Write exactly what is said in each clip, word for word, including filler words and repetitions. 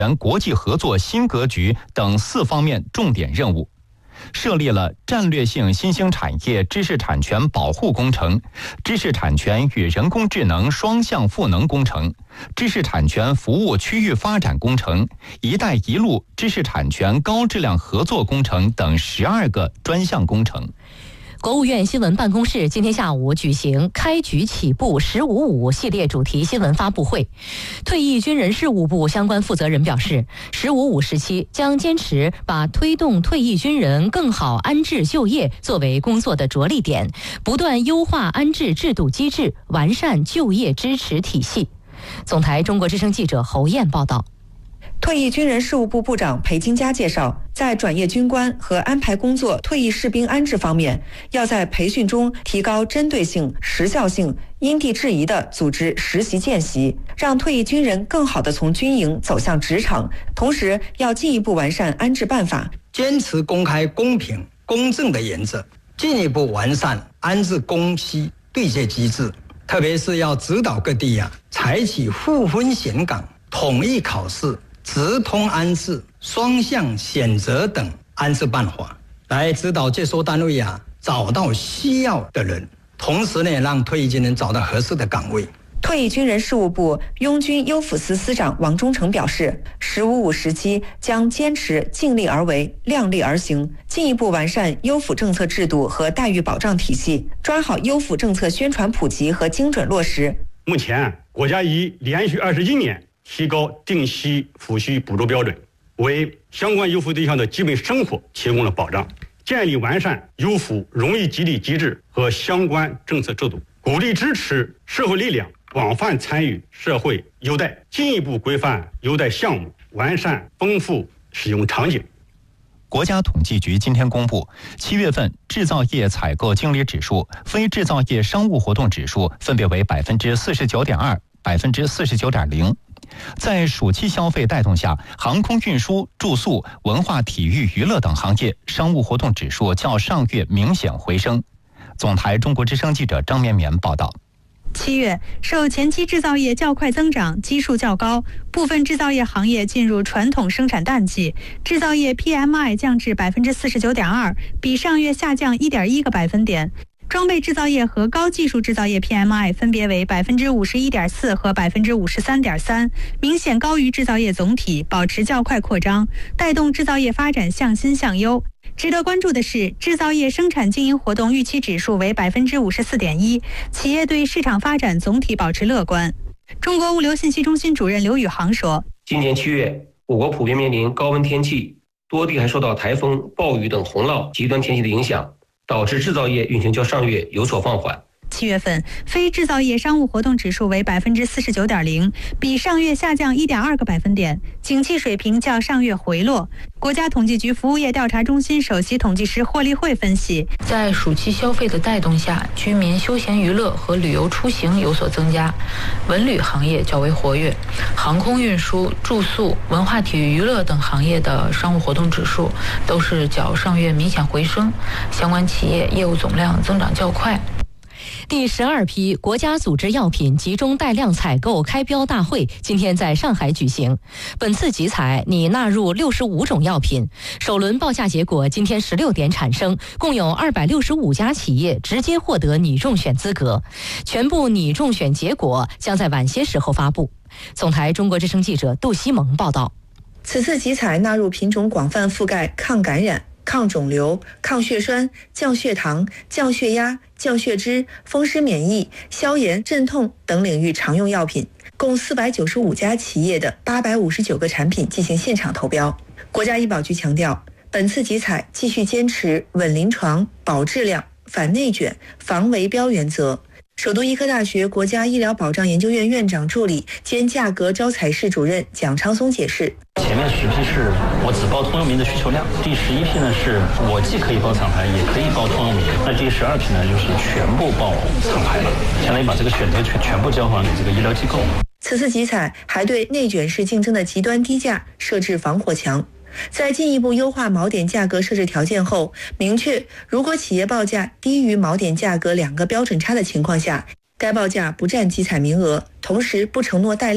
国际合作新格局等四方面重点任务，设立了战略性新兴产业知识产权保护工程、知识产权与人工智能双向赋能工程、知识产权服务区域发展工程、一带一路知识产权高质量合作工程等十二个专项工程。 国务院新闻办公室今天下午举行开局起步十五五系列主题新闻发布会。退役军人事务部相关负责人表示，十五五时期将坚持把推动退役军人更好安置就业作为工作的着力点，不断优化安置制度机制，完善就业支持体系。总台中国之声记者侯燕报道。 退役军人事务部部长裴金佳介绍，在转业军官和安排工作退役士兵安置方面，要在培训中提高针对性、时效性，因地制宜地组织实习见习，让退役军人更好地从军营走向职场。同时，要进一步完善安置办法， 坚持公开、公平、公正的原则，进一步完善安置公西对接机制，特别是要指导各地呀、啊，采取互分选岗、统一考试、直通安置、双向选择等安置办法，来指导接收单位啊找到需要的人，同时呢让退役军人找到合适的岗位。 退役军人事务部拥军优抚司司长王忠诚表示，十五五时期将坚持尽力而为、量力而行，进一步完善优抚政策制度和待遇保障体系，抓好优抚政策宣传普及和精准落实。 目前，国家已连续二十一年提高定息抚恤补助标准，为相关优抚对象的基本生活提供了保障，建立完善优抚荣誉激励机制和相关政策制度，鼓励支持社会力量广泛参与社会优待，进一步规范优待项目，完善丰富使用场景。 国家统计局今天公布，七月份制造业采购经理指数、非制造业商务活动指数分别为百分之四十九点二、百分之四十九点零。在暑期消费带动下，航空运输、住宿、文化体育娱乐等行业商务活动指数较上月明显回升。总台中国之声记者张绵绵报道。 七月，受前期制造业较快增长基数较高，部分制造业行业进入传统生产淡季，制造业 P M I 降至百分之四十九点二，比上月下降一点一个百分点。装备制造业和高技术制造业 P M I 分别为百分之五十一点四和百分之五十三点三，明显高于制造业总体，保持较快扩张，带动制造业发展向新向优。值得关注的是，制造业生产经营活动预期指数为百分之五十四点一，企业对市场发展总体保持乐观。中国物流信息中心主任刘宇航说：“ 今年七月，我国普遍面临高温天气，多地还受到台风、暴雨等洪涝极端天气的影响，导致制造业运行较上月有所放缓。” 七月份，非制造业商务活动指数为百分之四十九点零，比上月下降一点二个百分点，景气水平较上月回落。国家统计局服务业调查中心首席统计师霍立慧分析， 在暑期消费的带动下，居民休闲娱乐和旅游出行有所增加，文旅行业较为活跃，航空运输、住宿、文化体育娱乐等行业的商务活动指数都是较上月明显回升，相关企业业务总量增长较快。 第十二批国家组织药品集中带量采购开标大会今天在上海举行，本次集采拟纳入六十五种药品，首轮报价结果今天十六点产生，共有二百六十五家企业直接获得拟中选资格，全部拟中选结果将在晚些时候发布。总台中国之声记者杜西蒙报道。 此次集采纳入品种广泛覆盖抗感染、抗肿瘤、抗血栓、降血糖、降血压、降血脂、风湿免疫、消炎、镇痛等领域常用药品，共四百九十五家企业的八百五十九个产品进行现场投标。国家医保局强调，本次集采继续坚持稳临床、保质量、反内卷、防围标原则。首都医科大学国家医疗保障研究院院长助理兼价格招采室主任蒋昌松解释， 前面十批是我只报通用名的需求量，第十一批呢是我既可以报厂牌也可以报通用名，那第十二批呢就是全部报厂牌了，相当于把这个选择权全部交还给这个医疗机构。 此次集采还对内卷式竞争的极端低价设置防火墙，在进一步优化锚点价格设置条件后，明确如果企业报价低于锚点价格两个标准差的情况下，该报价不占集采名额，同时不承诺带量。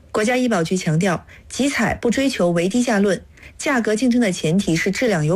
国家医保局强调，集采不追求唯低价论，价格竞争的前提是质量有